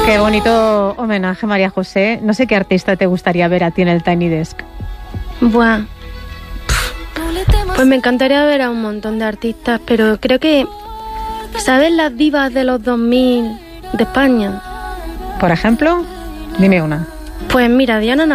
Qué bonito homenaje, María José. No sé qué artista te gustaría ver a ti en el Tiny Desk. Buah. Pues me encantaría ver a un montón de artistas, pero creo que... ¿Sabes las divas de los 2000 de España? Por ejemplo, dime una. Pues mira, Diana